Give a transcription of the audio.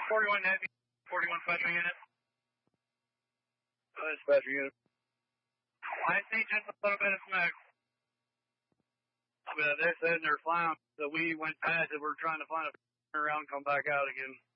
41 Heavy, 41 Special Unit. Special Unit. I see just a little bit of smoke. But they're saying they're flying, so we went past it. We're trying to find a around and come back out again.